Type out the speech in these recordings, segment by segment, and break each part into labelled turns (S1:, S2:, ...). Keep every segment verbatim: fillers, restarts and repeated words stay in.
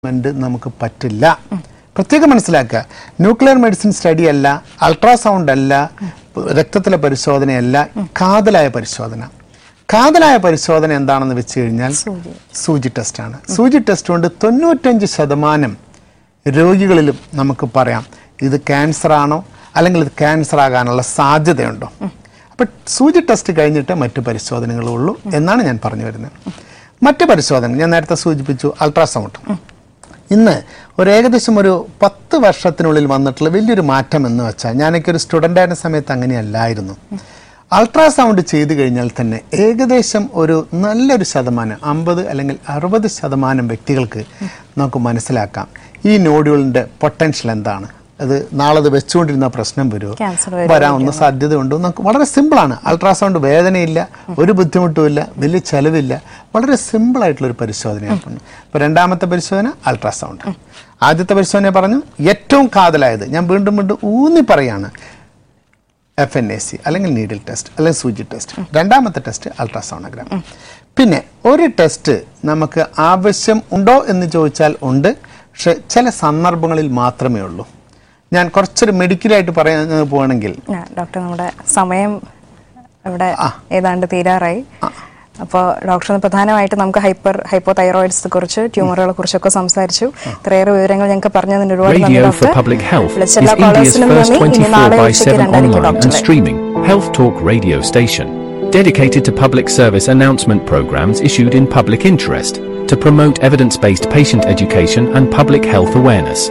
S1: നമുക്ക് പറ്റില്ല. പ്രത്യേകം മനസ്സിലാക്കുക, ന്യൂക്ലിയർ മെഡിസിൻ സ്റ്റഡി അല്ല, അൾട്രാസൗണ്ട് അല്ല, രക്തത്തിലെ പരിശോധനയല്ല, കാതലായ പരിശോധന. കാതലായ പരിശോധന എന്താണെന്ന് വെച്ച് കഴിഞ്ഞാൽ സൂചി ടെസ്റ്റാണ്. സൂചി ടെസ്റ്റ് കൊണ്ട് തൊണ്ണൂറ്റഞ്ച് ശതമാനം രോഗികളിലും നമുക്ക് പറയാം ഇത് ക്യാൻസർ ആണോ അല്ലെങ്കിൽ ഇത് ക്യാൻസർ ആകാനുള്ള സാധ്യതയുണ്ടോ. അപ്പം സൂചി ടെസ്റ്റ് കഴിഞ്ഞിട്ട് മറ്റു പരിശോധനകളുള്ളൂ എന്നാണ് ഞാൻ പറഞ്ഞു വരുന്നത്. മറ്റ് പരിശോധന ഞാൻ നേരത്തെ സൂചിപ്പിച്ചു, അൾട്രാസൗണ്ട്. ഇന്ന് ഒരു ഏകദേശം ഒരു പത്ത് വർഷത്തിനുള്ളിൽ വന്നിട്ടുള്ള വലിയൊരു മാറ്റം എന്ന് വെച്ചാൽ, ഞാനൊക്കെ ഒരു സ്റ്റുഡൻ്റ് ആയിരുന്ന സമയത്ത് അങ്ങനെയല്ലായിരുന്നു. അൾട്രാസൗണ്ട് ചെയ്തു കഴിഞ്ഞാൽ തന്നെ ഏകദേശം ഒരു നല്ലൊരു ശതമാനം, അമ്പത് അല്ലെങ്കിൽ അറുപത് ശതമാനം വ്യക്തികൾക്ക് നമുക്ക് മനസ്സിലാക്കാം ഈ നോഡ്യൂളിൻ്റെ പൊട്ടൻഷ്യൽ എന്താണ്, അത് നാളെ അത് വെച്ചുകൊണ്ടിരുന്ന പ്രശ്നം വരുമോ, വരാവുന്ന സാധ്യതയുണ്ടോ. നമുക്ക് വളരെ സിമ്പിളാണ്. അൾട്രാസൗണ്ട് വേദനയില്ല, ഒരു ബുദ്ധിമുട്ടുമില്ല, വലിയ ചെലവില്ല, വളരെ സിമ്പിളായിട്ടുള്ളൊരു പരിശോധനയാണ്. ഇപ്പോൾ രണ്ടാമത്തെ പരിശോധന അൾട്രാസൗണ്ട്. ആദ്യത്തെ പരിശോധന പറഞ്ഞു ഏറ്റവും കാതലായത്, ഞാൻ വീണ്ടും വീണ്ടും ഊന്നി പറയാണ്, എഫ് എൻ എ സി അല്ലെങ്കിൽ നീഡിൽ ടെസ്റ്റ് അല്ലെങ്കിൽ സൂചി ടെസ്റ്റ്. രണ്ടാമത്തെ ടെസ്റ്റ് അൾട്രാസോണോഗ്രാം. പിന്നെ ഒരു ടെസ്റ്റ് നമുക്ക് ആവശ്യം ഉണ്ടോ എന്ന് ചോദിച്ചാൽ ഉണ്ട്, പക്ഷെ ചില സന്ദർഭങ്ങളിൽ മാത്രമേ ഉള്ളൂ. ഞാൻ കുറച്ചൊരു മെഡിക്കലായിട്ട് പറയാൻ പോവാണെങ്കിൽ,
S2: ഡോക്ടർ നമ്മുടെ സമയം ഇവിടെ ഏതാണ്ട് തീരാറായി. അപ്പോൾ ഡോക്ടർ പ്രധാനമായിട്ട് നമുക്ക് ഹൈപ്പർ ഹൈപ്പോ തൈറോയിഡ്സിനെ കുറിച്ച്, ട്യൂമറുകളെ കുറിച്ചൊക്കെ സംസാരിച്ചു. ഇത്രയേറെ വിവരങ്ങൾ ഞങ്ങൾക്ക് പറഞ്ഞതിന് ഒരുപാട് നന്ദി doctor.
S3: is India's first twenty-four by seven online and streaming health talk radio station dedicated to public service announcement programs issued in public interest to promote evidence-based patient education and public health awareness.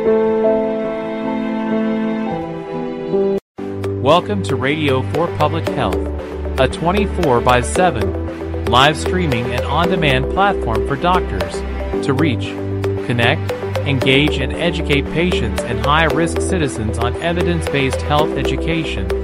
S4: Welcome to Radio for Public Health, a twenty-four by seven live streaming and on-demand platform for doctors to reach, connect, engage, and educate patients and high-risk citizens on evidence-based health education.